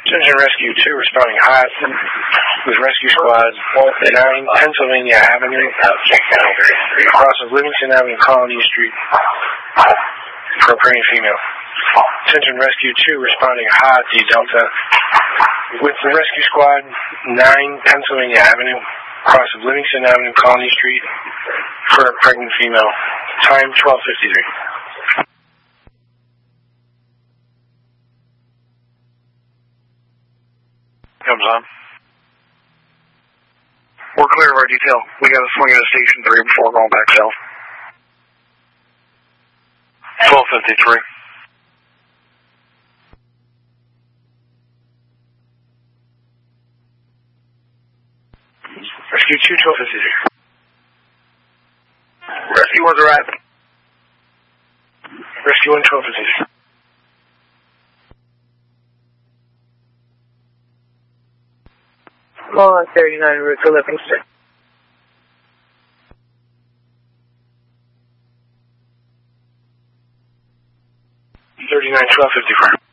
Attention Rescue 2 responding hot with Rescue Squad 9 Pennsylvania Avenue, across of Livingston Avenue, Colony Street, for a pregnant female. Attention Rescue 2 responding hot to Delta with the Rescue Squad 9 Pennsylvania Avenue, across of Livingston Avenue, Colony Street, for a pregnant female. Time 12:53. Comes on. We're clear of our detail. We got a swing at Station 3 before going back south. 12:53. Rescue 2, 12:53. Rescue 1's arriving. Rescue 1, 12:53. Long 39 route to Livingston. $39, 12:54.